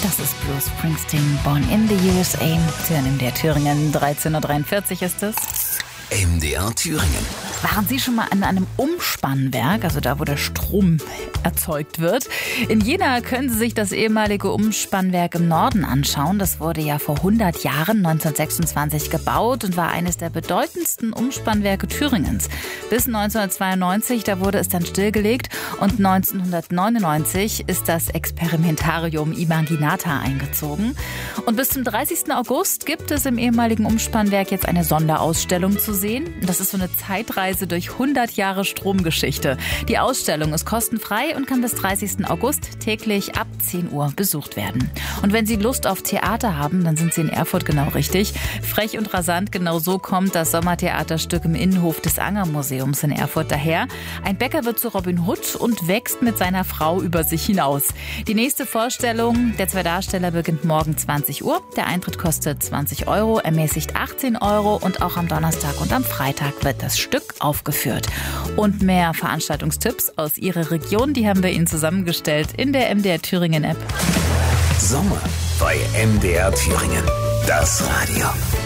Das ist Bruce Springsteen, Born in the USA. Hören in der Thüringen, 13:43 Uhr ist es. MDR Thüringen. Waren Sie schon mal an einem Umspannwerk, also da, wo der Strom erzeugt wird? In Jena können Sie sich das ehemalige Umspannwerk im Norden anschauen. Das wurde ja vor 100 Jahren, 1926, gebaut und war eines der bedeutendsten Umspannwerke Thüringens. Bis 1992, da wurde es dann stillgelegt und 1999 ist das Experimentarium Imaginata eingezogen. Und bis zum 30. August gibt es im ehemaligen Umspannwerk jetzt eine Sonderausstellung zu sehen. Das ist so eine Zeitreise durch 100 Jahre Stromgeschichte. Die Ausstellung ist kostenfrei und kann bis 30. August täglich ab 10 Uhr besucht werden. Und wenn Sie Lust auf Theater haben, dann sind Sie in Erfurt genau richtig. Frech und rasant, genau so kommt das Sommertheaterstück im Innenhof des Anger-Museums in Erfurt daher. Ein Bäcker wird zu Robin Hood und wächst mit seiner Frau über sich hinaus. Die nächste Vorstellung der 2 Darsteller beginnt morgen 20 Uhr. Der Eintritt kostet 20 Euro, ermäßigt 18 Euro und auch am Donnerstag und am Freitag wird das Stück aufgeführt. Und mehr Veranstaltungstipps aus Ihrer Region, die haben wir Ihnen zusammengestellt in der MDR Thüringen App. Sommer bei MDR Thüringen. Das Radio.